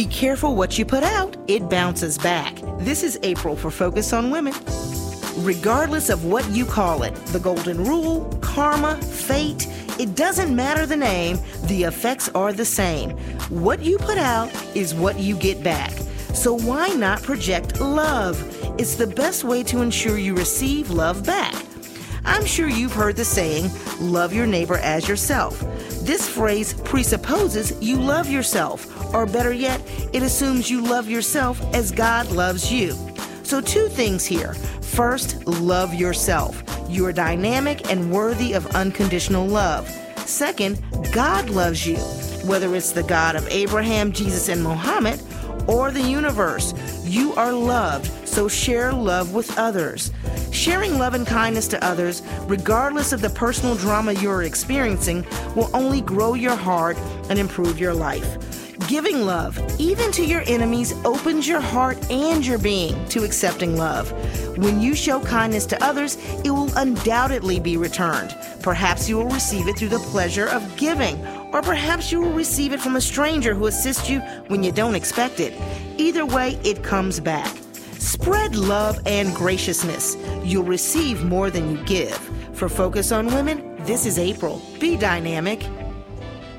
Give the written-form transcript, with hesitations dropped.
Be careful what you put out. It bounces back. This is April for Focus on Women. Regardless of what you call it, the golden rule, karma, fate, it doesn't matter the name, the effects are the same. What you put out is what you get back. So why not project love? It's the best way to ensure you receive love back. I'm sure you've heard the saying, love your neighbor as yourself. This phrase presupposes you love yourself, or better yet, it assumes you love yourself as God loves you. So 2 things here. First, love yourself. You are dynamic and worthy of unconditional love. Second, God loves you, whether it's the God of Abraham, Jesus, and Muhammad, or the universe. You are loved, so share love with others. Sharing love and kindness to others, regardless of the personal drama you're experiencing, will only grow your heart and improve your life. Giving love, even to your enemies, opens your heart and your being to accepting love. When you show kindness to others, it will undoubtedly be returned. Perhaps you will receive it through the pleasure of giving, or perhaps you will receive it from a stranger who assists you when you don't expect it. Either way, it comes back. Spread love and graciousness. You'll receive more than you give. For Focus on Women, this is April. Be dynamic.